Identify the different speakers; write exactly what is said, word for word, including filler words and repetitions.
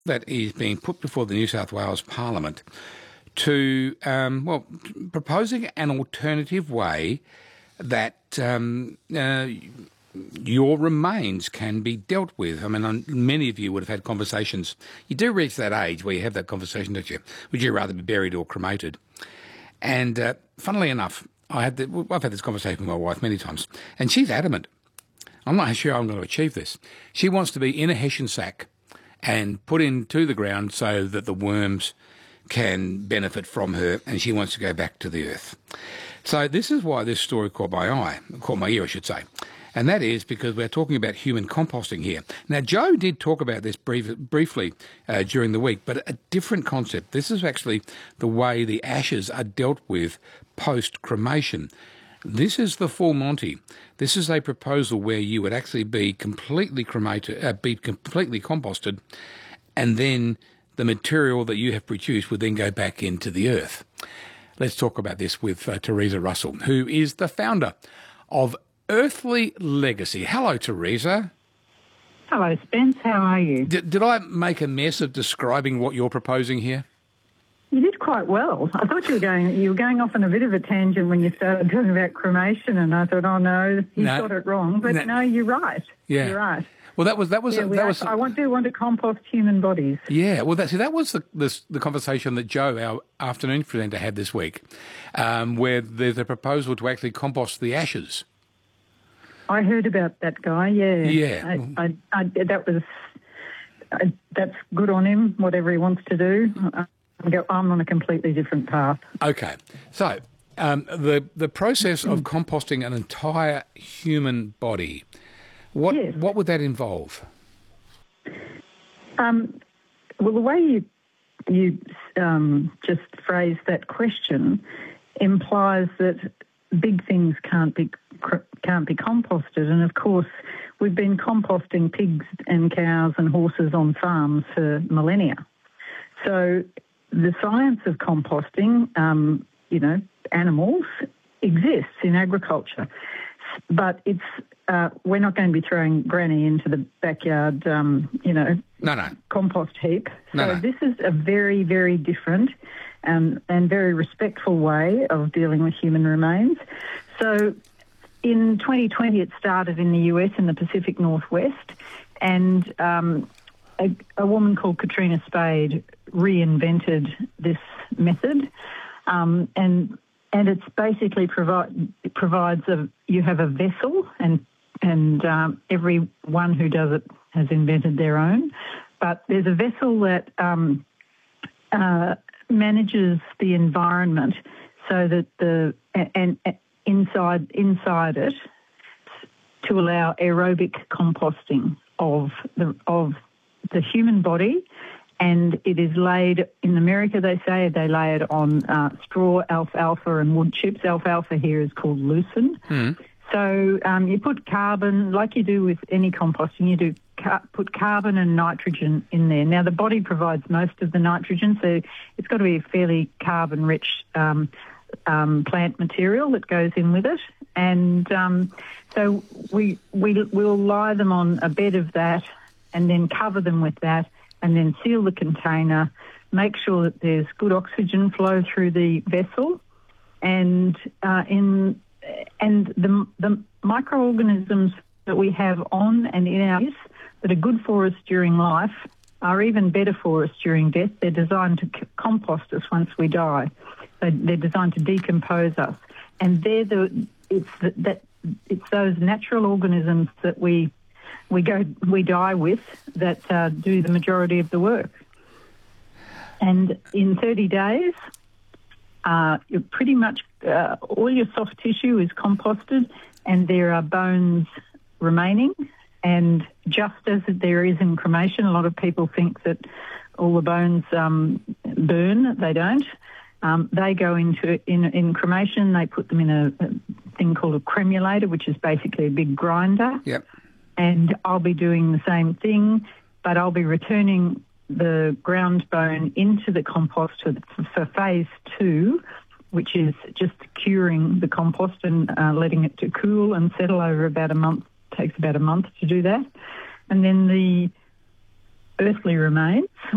Speaker 1: that is being put before the New South Wales Parliament to, um, well, proposing an alternative way that um, uh, your remains can be dealt with. I mean, many of you would have had conversations. You do reach that age where you have that conversation, don't you? Would you rather be buried or cremated? And uh, funnily enough, I had the, I've had this conversation with my wife many times, and she's adamant. I'm not sure I'm going to achieve this. She wants to be in a hessian sack and put into the ground so that the worms can benefit from her, and she wants to go back to the earth. So this is why this story caught my eye, caught my ear, I should say. And that is because we're talking about human composting here. Now, Joe did talk about this brief, briefly uh, during the week, but a different concept. This is actually the way the ashes are dealt with post-cremation. This is the full Monty. This is a proposal where you would actually be completely cremated, uh, be completely composted, and then the material that you have produced would then go back into the earth. Let's talk about this with uh, Teresa Russell, who is the founder of Earthly Legacy. Hello, Teresa.
Speaker 2: Hello, Spence. How are you?
Speaker 1: D- did I make a mess of describing what you're proposing here?
Speaker 2: You did quite well. I thought you were going you were going off on a bit of a tangent when you started talking about cremation, and I thought, oh no, he's
Speaker 1: no,
Speaker 2: got it wrong. But
Speaker 1: no,
Speaker 2: no you're right.
Speaker 1: Yeah.
Speaker 2: You're right.
Speaker 1: Well, that was that was
Speaker 2: yeah,
Speaker 1: that was.
Speaker 2: I want to want to compost human bodies.
Speaker 1: Yeah, well, that see, that was the, the the conversation that Joe, our afternoon presenter, had this week, um, where there's a proposal to actually compost the ashes.
Speaker 2: I heard about that guy. Yeah,
Speaker 1: yeah.
Speaker 2: I, I, I, that was I, that's good on him. Whatever he wants to do. I, I'm on a completely different path.
Speaker 1: Okay, so um, the the process of composting an entire human body. What
Speaker 2: yes.
Speaker 1: what would that involve?
Speaker 2: Um, well, the way you you um, just phrase that question implies that big things can't be can't be composted, and of course we've been composting pigs and cows and horses on farms for millennia. So the science of composting, um, you know, animals exists in agriculture, but it's Uh, we're not going to be throwing Granny into the backyard, um, you know,
Speaker 1: no, no.
Speaker 2: compost heap.
Speaker 1: No,
Speaker 2: so
Speaker 1: no.
Speaker 2: This is a very, very different um, and very respectful way of dealing with human remains. So in twenty twenty, it started in the U S in the Pacific Northwest, and um, a, a woman called Katrina Spade reinvented this method, um, and and it's basically provide it provides a you have a vessel, and and um, everyone who does it has invented their own, but there's a vessel that um, uh, manages the environment so that the and, and inside inside it to allow aerobic composting of the of the human body. And it is laid, in America they say, they lay it on uh, straw, alfalfa and wood chips. Alfalfa here is called lucerne.
Speaker 1: Mm.
Speaker 2: So um, you put carbon, like you do with any composting, you do ca- put carbon and nitrogen in there. Now, the body provides most of the nitrogen, so it's got to be a fairly carbon-rich um, um, plant material that goes in with it. And um, so we, we, we'll lie them on a bed of that and then cover them with that, and then seal the container, make sure that there's good oxygen flow through the vessel, and uh, in and the, the microorganisms that we have on and in our use that are good for us during life are even better for us during death. They're designed to c- compost us once we die. So they're designed to decompose us, and they're the it's the, that it's those natural organisms that we. we go we die with that uh, do the majority of the work. And in thirty days, uh, you're pretty much uh, all your soft tissue is composted, and there are bones remaining. And just as there is in cremation, a lot of people think that all the bones um, burn. They don't. Um, they go into in, in cremation. They put them in a, a thing called a cremulator, which is basically a big grinder.
Speaker 1: Yep.
Speaker 2: And I'll be doing the same thing, but I'll be returning the ground bone into the compost for, for phase two, which is just curing the compost and uh, letting it to cool and settle over about a month. It takes about a month to do that. And then the earthly remains